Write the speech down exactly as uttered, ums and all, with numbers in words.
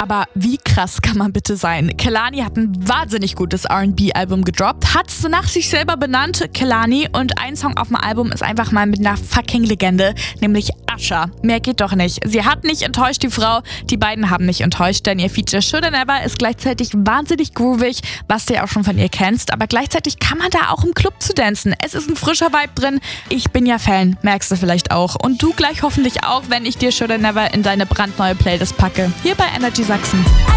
Aber wie krass kann man bitte sein? Kehlani hat ein wahnsinnig gutes R and B-Album gedroppt, hat es nach sich selber benannt, Kehlani, und ein Song auf dem Album ist einfach mal mit einer fucking Legende, nämlich Usher. Mehr geht doch nicht. Sie hat nicht enttäuscht, die Frau. Die beiden haben nicht enttäuscht, denn ihr Feature Shoulda Never ist gleichzeitig wahnsinnig groovig, was du ja auch schon von ihr kennst, aber gleichzeitig kann man da auch im Club zu dancen. Es ist ein frischer Vibe drin. Ich bin ja Fan, merkst du vielleicht auch. Und du gleich hoffentlich auch, wenn ich dir Shoulda Never in deine brandneue Playlist packe. Hier bei Energy Sachsen.